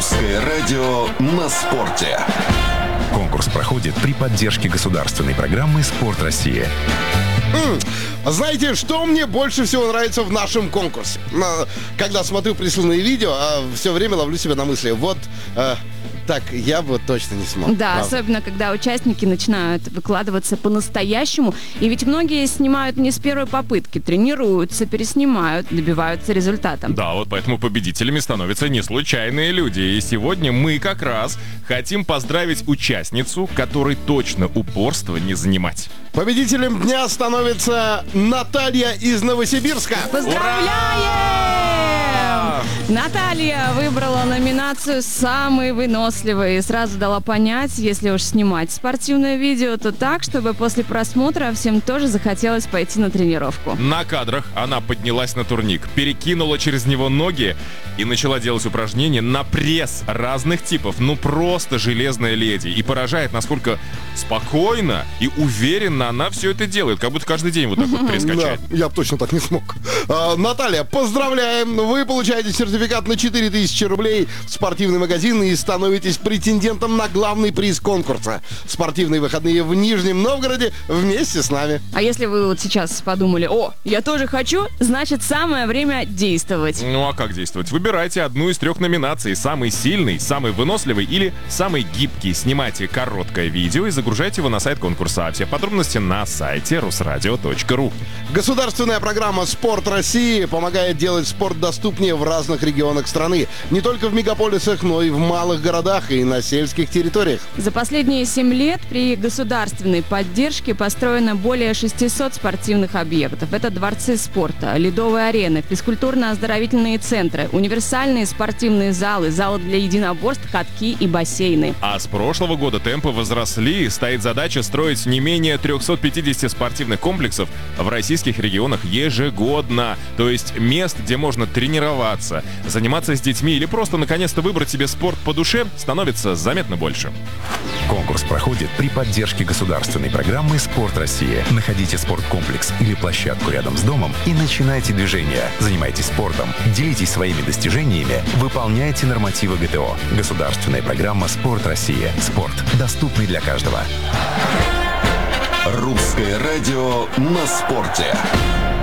Русское радио на спорте. Конкурс проходит при поддержке государственной программы «Спорт России». Знаете, что мне больше всего нравится в нашем конкурсе? Когда смотрю присланные видео, все время ловлю себя на мысли. Так, я бы точно не смог. Да, правда. особенно, когда участники начинают выкладываться по-настоящему. И ведь многие снимают не с первой попытки, тренируются, переснимают, добиваются результата. Да, вот поэтому победителями становятся не случайные люди. И сегодня мы как раз хотим поздравить участницу, которой точно упорство не занимать. Победителем дня становится Наталья из Новосибирска. Поздравляем! Наталья выбрала номинацию «Самый выносливый» и сразу дала понять, если уж снимать спортивное видео, то так, чтобы после просмотра всем тоже захотелось пойти на тренировку. На кадрах она поднялась на турник, перекинула через него ноги и начала делать упражнения на пресс разных типов. Ну просто железная леди. И поражает, насколько спокойно и уверенно она все это делает. Как будто каждый день вот так вот пресс качает. Да, я бы точно так не смог. Наталья, поздравляем! Вы получаете сертификат на 4000 рублей в спортивный магазин и становитесь претендентом на главный приз конкурса. Спортивные выходные в Нижнем Новгороде вместе с нами. А если вы вот сейчас подумали: о, я тоже хочу, значит, самое время действовать. Ну а как действовать? Выбирайте одну из 3 номинаций. Самый сильный, самый выносливый или самый гибкий. Снимайте короткое видео и загружайте его на сайт конкурса. А все подробности на сайте rusradio.ru. Государственная программа «Спорт России» помогает делать спорт доступнее в разных регионах страны. Не только в мегаполисах, но и в малых городах и на сельских территориях. За последние 7 лет при государственной поддержке построено более 600 спортивных объектов. Это дворцы спорта, ледовые арены, физкультурно-оздоровительные центры, универсальные спортивные залы, залы для единоборств, катки и бассейны. А с прошлого года темпы возросли. Стоит задача строить не менее 350 спортивных комплексов в российских регионах ежегодно. То есть мест, где можно тренироваться, заниматься с детьми или просто наконец-то выбрать себе спорт по душе, становится заметно больше. Конкурс проходит при поддержке государственной программы «Спорт России». Находите спорткомплекс или площадку рядом с домом и начинайте движение. Занимайтесь спортом, делитесь своими достижениями, выполняйте нормативы ГТО. Государственная программа «Спорт России». Спорт, доступный для каждого. Русское радио на спорте.